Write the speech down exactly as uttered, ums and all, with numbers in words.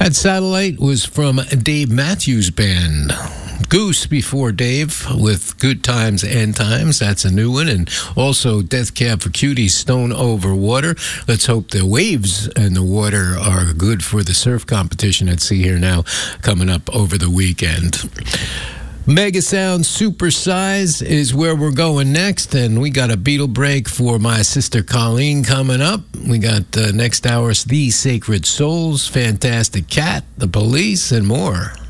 That Satellite was from Dave Matthews Band. Goose before Dave with Good Times and Times. That's a new one. And also Death Cab for Cuties, Stone Over Water. Let's hope the waves and the water are good for the surf competition at Sea Here Now coming up over the weekend. Mega Sound Super Size is where we're going next, and we got a Beatle break for my sister Colleen coming up. We got uh, next hour's The Sacred Souls, Fantastic Cat, The Police, and more.